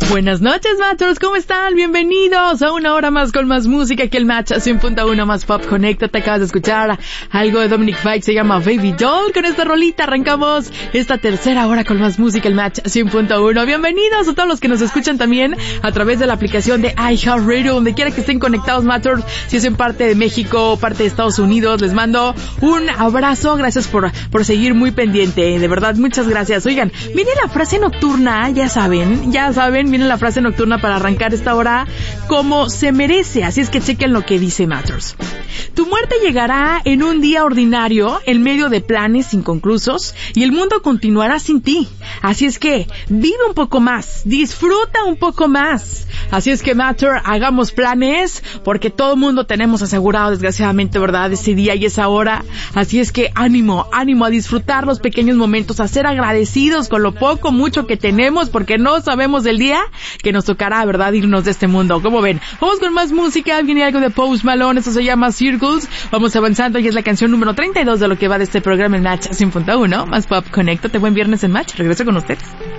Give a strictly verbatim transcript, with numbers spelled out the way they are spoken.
Buenas noches, Matchers, ¿cómo están? Bienvenidos a una hora más con más música que el Match cien punto uno más Pop Connect. Te acabas de escuchar algo de Dominic Fike, se llama Baby Doll. Con esta rolita arrancamos esta tercera hora con más música, el Match cien punto uno. Bienvenidos a todos los que nos escuchan también a través de la aplicación de iHeartRadio, donde quiera que estén conectados, Matchers. Si es en parte de México o parte de Estados Unidos, les mando un abrazo. Gracias por, por seguir muy pendiente. De verdad, muchas gracias. Oigan, viene la frase nocturna, ya saben, ya saben, viene la frase nocturna para arrancar esta hora como se merece, así es que chequen lo que dice Matters. Tu muerte llegará en un día ordinario, en medio de planes inconclusos, y el mundo continuará sin ti. Así es que vive un poco más, disfruta un poco más. Así es que, Matter, hagamos planes, porque todo el mundo tenemos asegurado, desgraciadamente, ¿verdad?, ese día y esa hora. Así es que ánimo, ánimo a disfrutar los pequeños momentos, a ser agradecidos con lo poco, mucho que tenemos, porque no sabemos del día que nos tocará, ¿verdad?, irnos de este mundo. ¿Cómo ven? Vamos con más música, viene algo de Post Malone, esto se llama Circles. Vamos avanzando y es la canción número treinta y dos de lo que va de este programa, el Match cien punto uno, más Pop. Conéctate, buen viernes en Match, regreso con ustedes.